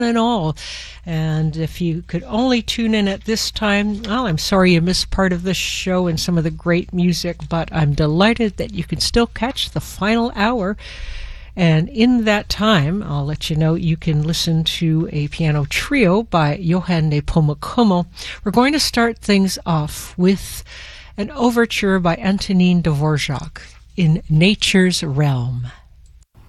and all. And if you could only tune in at this time, well, I'm sorry you missed part of the show and some of the great music, but I'm delighted that you can still catch the final hour. And in that time, I'll let you know you can listen to a piano trio by Johann Nepomuk. We're going to start things off with an overture by Antonin Dvorak in Nature's Realm.